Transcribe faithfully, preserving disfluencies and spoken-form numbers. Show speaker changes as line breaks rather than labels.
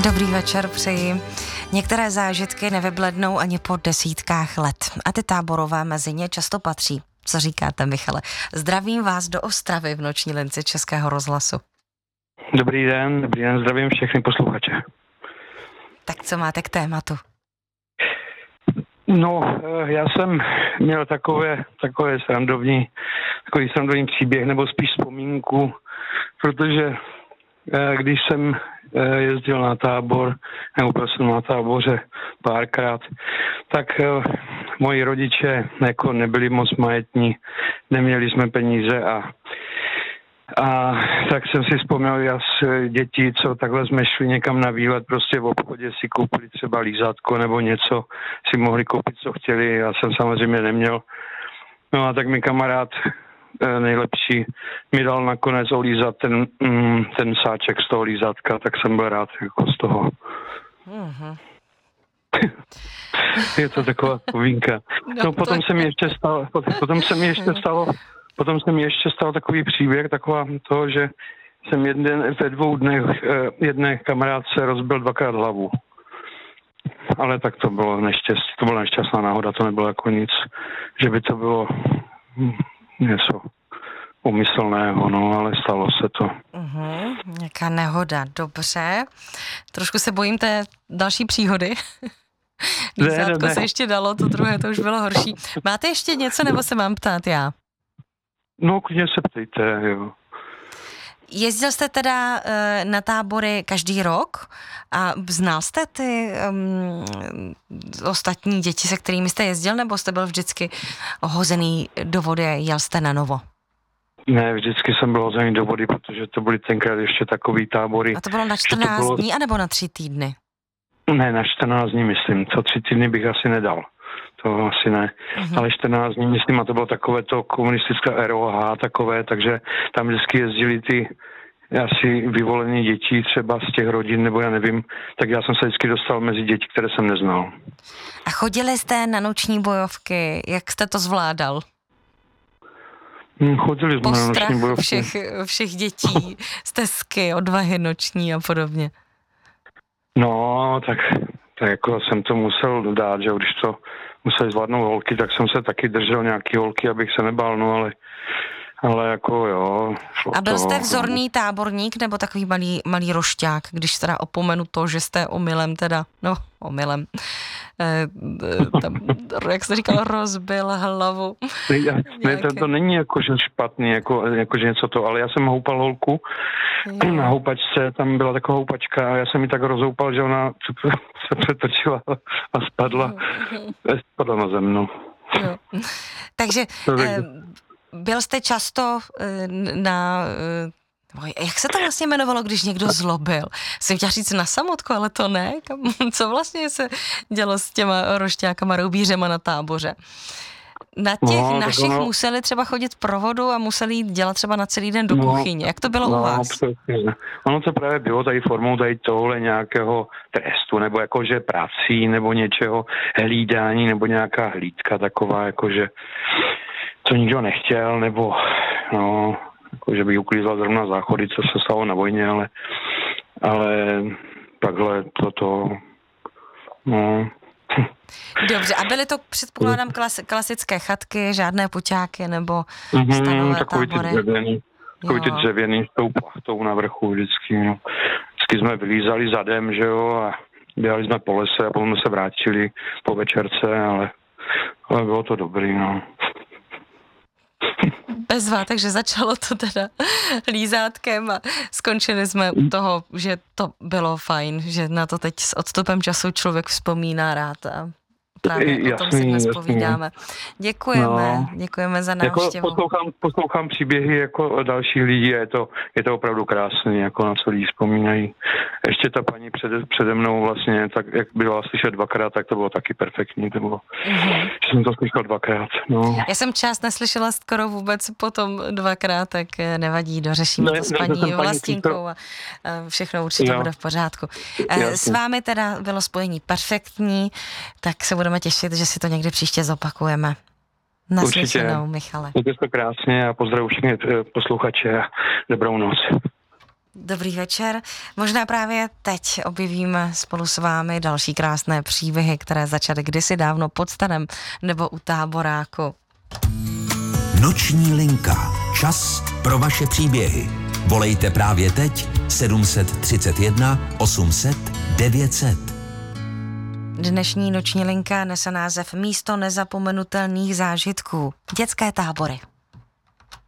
Dobrý večer přeji. Některé zážitky nevyblednou ani po desítkách let. A ty táborové mezi ně často patří. Co říkáte, Michale? Zdravím vás do Ostravy v noční lince Českého rozhlasu.
Dobrý den, dobrý den, zdravím všechny posluchače.
Tak co máte k tématu?
No, já jsem měl takové, takové srandovní, takový srandovní příběh, nebo spíš vzpomínku, protože když jsem jezdil na tábor, nebo byl jsem na táboře párkrát, tak moji rodiče jako nebyli moc majetní, neměli jsme peníze a A tak jsem si vzpomněl, já s děti, co takhle jsme šli někam na výlet, prostě v obchodě si koupili třeba lízátko nebo něco, si mohli koupit, co chtěli, já jsem samozřejmě neměl. No a tak mi kamarád nejlepší mi dal nakonec olízat ten, ten sáček z toho lízátka, tak jsem byl rád jako z toho. Mm-hmm. Je to taková povinka. No, no potom se mi ještě stalo, potom se mi ještě stalo, Potom se mi ještě stal takový příběh, taková toho, že jsem jeden, ve dvou dnech jedné kamarádce rozbil dvakrát hlavu. Ale tak to bylo neštěstí, to byla nešťastná náhoda, to nebylo jako nic, že by to bylo něco umyslného, no, ale stalo se to.
Uhum, nějaká nehoda, dobře. Trošku se bojím té další příhody. Lízátko se ještě dalo, to druhé, to už bylo horší. Máte ještě něco, nebo se mám ptát já?
No, klidně se ptejte, jo.
Jezdil jste teda uh, na tábory každý rok a znal jste ty um, ostatní děti, se kterými jste jezdil, nebo jste byl vždycky hozený do vody a jel jste na novo?
Ne, vždycky jsem byl hozený do vody, protože to byly tenkrát ještě takový tábory.
A to bylo na čtrnáct bylo... dní, anebo na tři týdny?
Ne, na čtrnáct dní myslím, co tři týdny bych asi nedal. To asi ne, uh-huh. Ale čtrnáct dní, myslím, a to bylo takové to komunistické R O H takové, takže tam vždycky jezdili ty asi vyvolené děti třeba z těch rodin, nebo já nevím, tak já jsem se vždycky dostal mezi děti, které jsem neznal.
A chodili jste na noční bojovky, jak jste to zvládal?
Chodili jsme
Postrach
na noční bojovky.
všech, všech dětí, stezky, odvahy noční a podobně.
No, tak, tak jako jsem to musel dát, že když to museli zvládnout holky, tak jsem se taky držel nějaký holky, abych se nebál, no ale, ale jako jo.
A byl
to,
jste vzorný táborník nebo takový malý, malý rošťák, když teda opomenu to, že jste omylem teda, no omylem, eh, tam, jak jste říkal, rozbil hlavu.
Ne, to, to není jako že špatný, jako, jako že něco to, ale já jsem houpal holku jo. Na houpačce, tam byla taková houpačka a já jsem ji tak rozhoupal, že ona se přetočila a spadla, spadla na zem, no.
Jo. Takže eh, byl jste často eh, na... Eh, jak se to vlastně jmenovalo, když někdo zlobil? Jsem chtěla říct na samotku, ale to ne. Co vlastně se dělo s těma rošťákama, roubířema na táboře? Na těch no, našich ono... museli třeba chodit pro vodu a museli jít dělat třeba na celý den do no, kuchyně. Jak to bylo no, u vás?
Přesně. Ono to právě bylo tady formou tady tohle nějakého trestu, nebo jakože prací, nebo něčeho hlídání, nebo nějaká hlídka taková, jakože co nikdo nechtěl, nebo no, jakože by uklízla zrovna záchody, co se stalo na vojně, ale, ale takhle toto, no...
Dobře, a byly to, předpokládám, klas, klasické chatky, žádné puťáky nebo
mm-hmm,
stanové
takový
tábory?
Ty dřevěný, takový ty dřevěný s tou plachtou na vrchu vždycky, no. Vždycky jsme vylízali zadem, že jo, a běhali jsme po lese a potom se vrátili po večerce, ale, ale bylo to dobrý, no.
Bezva, takže začalo to teda lízátkem a skončili jsme u toho, že to bylo fajn, že na to teď s odstupem času člověk vzpomíná rád a právě jasný, o tom si dnes jasný. Povídáme. Děkujeme, no. Děkujeme za návštěvu.
Jako poslouchám, poslouchám příběhy jako dalších lidí a je to, je to opravdu krásný, jako na co lidi vzpomínají. Ještě ta paní přede, přede mnou vlastně, tak jak byla slyšet dvakrát, tak to bylo taky perfektní. To bylo, mm-hmm. že jsem to slyšel dvakrát. No.
Já jsem část neslyšela skoro vůbec potom dvakrát, tak nevadí, dořešíme ne, to s paní ne, Vlastínkou a všechno určitě no. bude v pořádku. Jasně. S vámi teda bylo spojení perfektní, tak se budeme těšit, že si to někdy příště zopakujeme. Naslyšenou, Michale.
Mějte to krásně a pozdravuji všechny posluchače a dobrou noc.
Dobrý večer. Možná právě teď objevíme spolu s vámi další krásné příběhy, které začaly kdysi dávno pod Stanem nebo u Táboráku.
Noční linka. Čas pro vaše příběhy. Volejte právě teď sedm set třicet jedna osm set devět set.
Dnešní noční linka nese název Místo nezapomenutelných zážitků. Dětské tábory.